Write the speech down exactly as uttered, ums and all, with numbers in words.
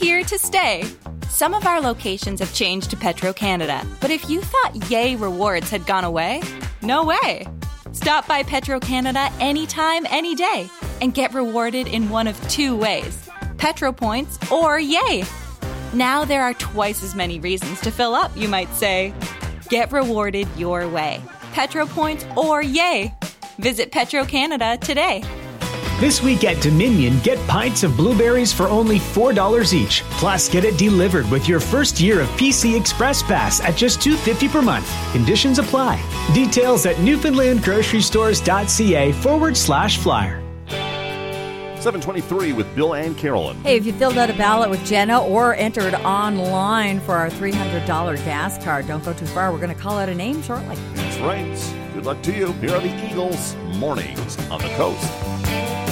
here to stay. Some of our locations have changed to Petro-Canada, but if you thought Yay Rewards had gone away, no way. Stop by Petro-Canada anytime, any day, and get rewarded in one of two ways, Petro Points or Yay. Now there are twice as many reasons to fill up, you might say. Get rewarded your way, Petro Points or Yay. Visit Petro-Canada today. This week at Dominion, get pints of blueberries for only four dollars each. Plus, get it delivered with your first year of P C Express Pass at just two dollars and fifty cents per month. Conditions apply. Details at newfoundlandgrocerystores.ca forward slash flyer. seven twenty-three with Bill and Carolyn. Hey, if you filled out a ballot with Jenna or entered online for our three hundred dollars gas card, don't go too far. We're going to call out a name shortly. That's right. Good luck to you. Here are the Eagles Mornings on the Coast.